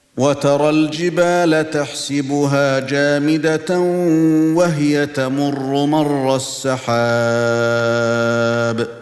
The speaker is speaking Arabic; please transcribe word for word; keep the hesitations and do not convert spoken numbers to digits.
وترى الجبال تحسبها جامدة وهي تمر مر السحاب